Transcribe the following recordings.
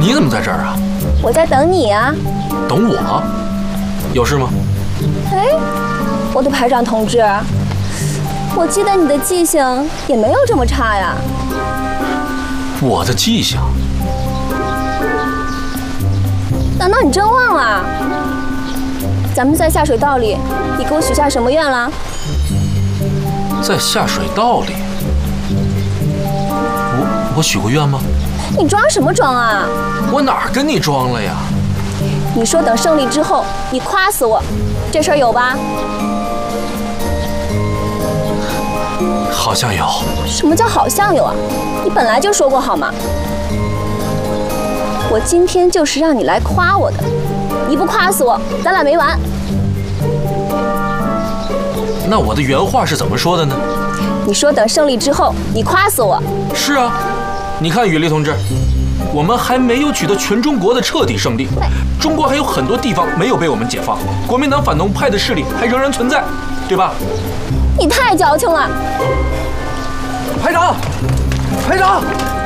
你怎么在这儿啊？ 我在等你啊。 等我？有事吗？ 哎，我的排长同志，我记得你的记性也没有这么差呀。 我的记性？ 难道你真忘了？咱们在下水道里，你给我许下什么愿了？ 在下水道里？我许过愿吗？ 你装什么装啊？ 我哪儿跟你装了呀？ 你说等胜利之后，你夸死我，这事儿有吧？ 好像有。 什么叫好像有啊？你本来就说过好吗？我今天就是让你来夸我的，你不夸死我，咱俩没完。 那我的原话是怎么说的呢？ 你说等胜利之后，你夸死我。 是啊，你看羽莉同志，我们还没有取得全中国的彻底胜利，中国还有很多地方没有被我们解放，国民党反动派的势力还仍然存在，对吧？ 你太矫情了。 排长，排长，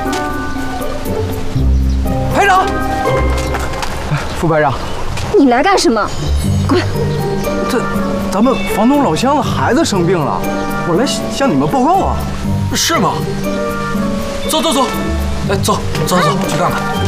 排长，副排长， 你来干什么？滚！ 咱们房东老乡的孩子生病了，我来向你们报告啊。 是吗？走走走，哎，走走走，去看看。